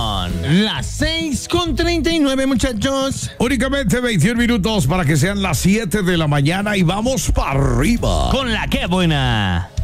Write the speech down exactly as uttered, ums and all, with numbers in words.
son las seis con treinta y nueve, muchachos. Únicamente veintiún minutos para que sean las siete de la mañana y vamos para arriba. Con la que buena.